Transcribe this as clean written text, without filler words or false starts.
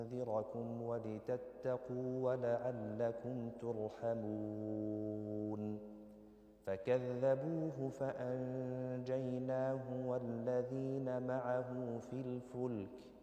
لينذركم ولتتقوا ولعلكم ترحمون فكذبوه فأنجيناه والذين معه في الفلك